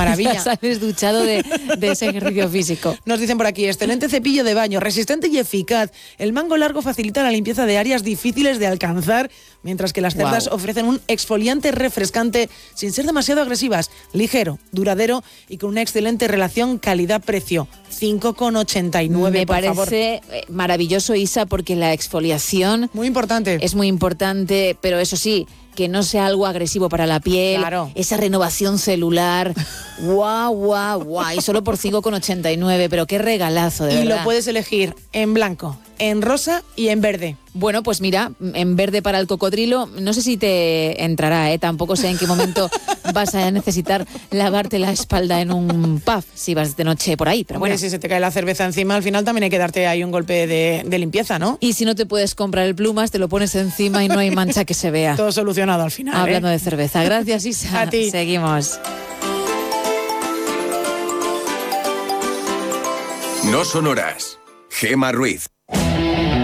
maravilla. Sales duchado de ese ejercicio físico. Nos dicen por aquí, excelente cepillo de baño, resistente y eficaz. El mango largo facilita la limpieza de áreas difíciles de alcanzar, mientras que las cerdas ofrecen un exfoliante refrescante sin ser demasiado agresivas, ligero, duradero y con una excelente relación calidad-precio. 5,89. Me parece maravilloso, Isa, porque la exfoliación muy importante. Es muy importante, pero eso sí, que no sea algo agresivo para la piel, claro. Esa renovación celular, guau, y solo por 5,89, pero qué regalazo, de verdad. Y lo puedes elegir en blanco, en rosa y en verde. Bueno, pues mira, en verde para el cocodrilo, no sé si te entrará, tampoco sé en qué momento vas a necesitar lavarte la espalda en un pub, si vas de noche por ahí, pero bueno. Si se te cae la cerveza encima, al final también hay que darte ahí un golpe de limpieza, ¿no? Y si no te puedes comprar el plumas, te lo pones encima y no hay mancha que se vea. Todo solucionado al final. Hablando de cerveza. Gracias, Isa. A ti. Seguimos. No son horas. Gemma Ruiz.